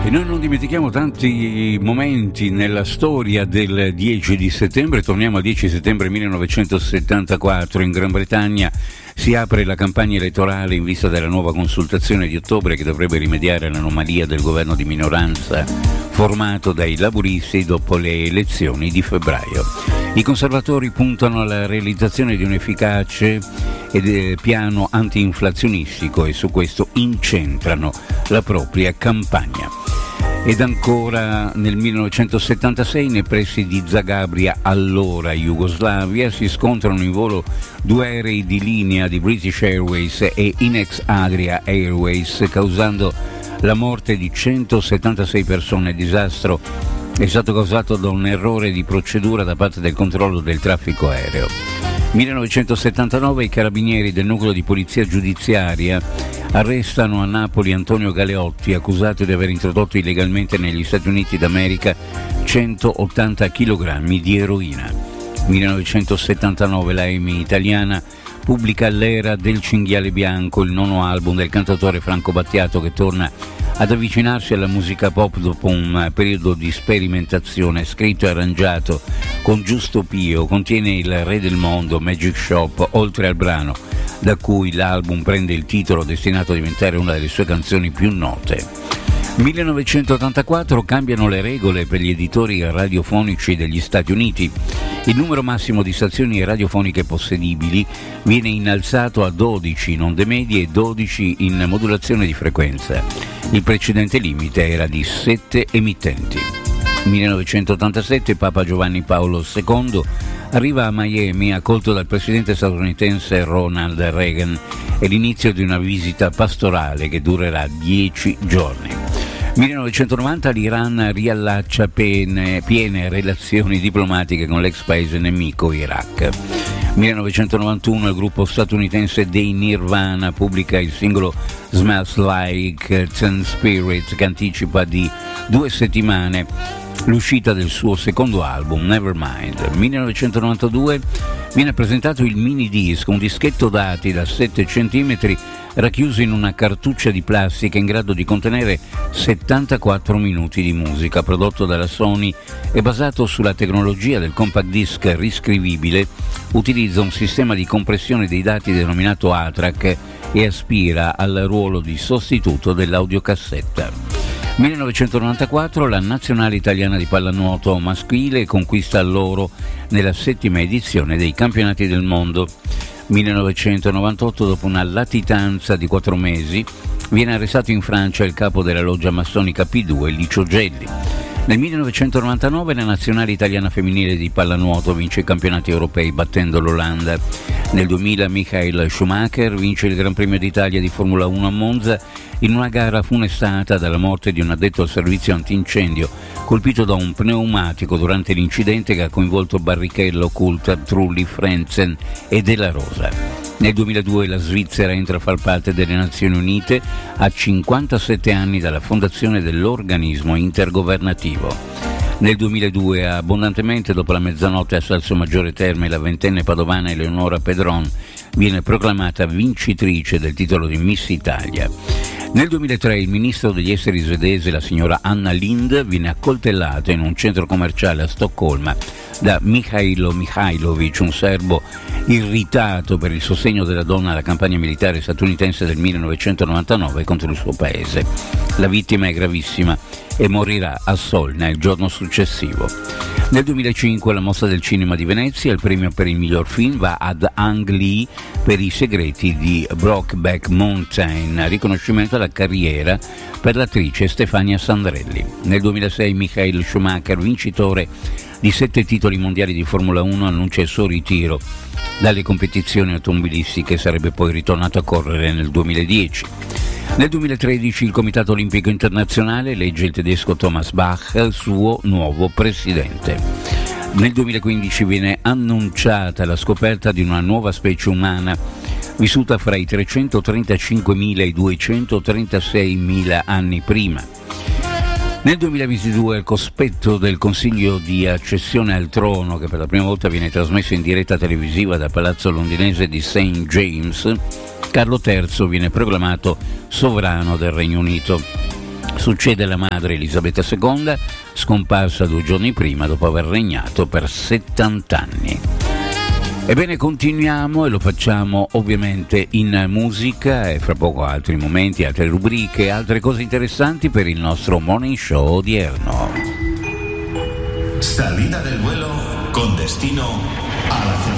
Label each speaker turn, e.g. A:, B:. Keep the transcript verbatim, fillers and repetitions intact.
A: E noi non dimentichiamo tanti momenti nella storia del dieci di settembre. Torniamo al dieci settembre millenovecentosettantaquattro. In Gran Bretagna si apre la campagna elettorale in vista della nuova consultazione di ottobre che dovrebbe rimediare all'anomalia del governo di minoranza formato dai laburisti dopo le elezioni di febbraio. I conservatori puntano alla realizzazione di un efficace ed piano anti-inflazionistico e su questo incentrano la propria campagna. Ed ancora nel millenovecentosettantasei, nei pressi di Zagabria, allora Jugoslavia, si scontrano in volo due aerei di linea di British Airways e Inex Adria Airways, causando la morte di centosettantasei persone. Il disastro è stato causato da un errore di procedura da parte del controllo del traffico aereo. millenovecentosettantanove, i carabinieri del nucleo di polizia giudiziaria arrestano a Napoli Antonio Galeotti, accusato di aver introdotto illegalmente negli Stati Uniti d'America centottanta chilogrammi di eroina. millenovecentosettantanove, la EMI italiana pubblica L'era del cinghiale bianco, il nono album del cantautore Franco Battiato, che torna ad avvicinarsi alla musica pop dopo un periodo di sperimentazione. Scritto e arrangiato con Giusto Pio, contiene Il re del mondo, Magic Shop, oltre al brano da cui l'album prende il titolo, destinato a diventare una delle sue canzoni più note. millenovecentottantaquattro, cambiano le regole per gli editori radiofonici degli Stati Uniti. Il numero massimo di stazioni radiofoniche possedibili viene innalzato a dodici in onde medie e dodici in modulazione di frequenza. Il precedente limite era di sette emittenti. millenovecentottantasette, Papa Giovanni Paolo secondo arriva a Miami, accolto dal presidente statunitense Ronald Reagan. È l'inizio di una visita pastorale che durerà dieci giorni. millenovecentonovanta, l'Iran riallaccia piene, piene relazioni diplomatiche con l'ex paese nemico Iraq. millenovecentonovantuno, il gruppo statunitense dei Nirvana pubblica il singolo Smells Like Teen Spirit, che anticipa di due settimane l'uscita del suo secondo album, Nevermind. millenovecentonovantadue viene presentato il mini disc, un dischetto dati da sette centimetri racchiuso in una cartuccia di plastica in grado di contenere settantaquattro minuti di musica, prodotto dalla Sony e basato sulla tecnologia del compact disc riscrivibile. Utilizza un sistema di compressione dei dati denominato A TRAC e aspira al ruolo di sostituto dell'audiocassetta. millenovecentonovantaquattro, la nazionale italiana di pallanuoto maschile conquista l'oro nella settima edizione dei campionati del mondo. millenovecentonovantotto, dopo una latitanza di quattro mesi, viene arrestato in Francia il capo della loggia massonica P due, Licio Gelli. Nel millenovecentonovantanove la nazionale italiana femminile di pallanuoto vince i campionati europei battendo l'Olanda. Nel duemila Michael Schumacher vince il Gran Premio d'Italia di Formula uno a Monza in una gara funestata dalla morte di un addetto al servizio antincendio colpito da un pneumatico durante l'incidente che ha coinvolto Barrichello, Coulthard, Trulli, Frentzen e Della Rosa. Nel duemiladue la Svizzera entra a far parte delle Nazioni Unite a cinquantasette anni dalla fondazione dell'organismo intergovernativo. Nel duemiladue, abbondantemente dopo la mezzanotte a Salso Maggiore Terme, la ventenne padovana Eleonora Pedron viene proclamata vincitrice del titolo di Miss Italia. Nel duemilatré il ministro degli esteri svedese, la signora Anna Lindh, viene accoltellata in un centro commerciale a Stoccolma da Mihailo Mihailovic, un serbo irritato per il sostegno della donna alla campagna militare statunitense del millenovecentonovantanove contro il suo paese. La vittima è gravissima e morirà a Solna il giorno successivo. Nel duemilacinque la Mostra del Cinema di Venezia, il premio per il miglior film va ad Ang Lee per I segreti di Brokeback Mountain, riconoscimento alla carriera per l'attrice Stefania Sandrelli. Nel duemilasei Michael Schumacher, vincitore di sette titoli mondiali di Formula uno, annuncia il suo ritiro dalle competizioni automobilistiche, sarebbe poi ritornato a correre nel duemiladieci. Nel duemilatredici il Comitato Olimpico Internazionale elegge il tedesco Thomas Bach suo nuovo presidente. Nel duemilaquindici viene annunciata la scoperta di una nuova specie umana vissuta fra i trecentotrentacinquemila e i duecentotrentasei anni prima. Nel duemilaventidue al cospetto del Consiglio di accessione al trono, che per la prima volta viene trasmesso in diretta televisiva dal palazzo londinese di Saint James, Carlo terzo viene proclamato sovrano del Regno Unito. Succede alla madre Elisabetta seconda, scomparsa due giorni prima dopo aver regnato per settanta anni. Ebbene, continuiamo e lo facciamo ovviamente in musica e fra poco altri momenti, altre rubriche, altre cose interessanti per il nostro morning show odierno.
B: Salida del vuelo con destino a la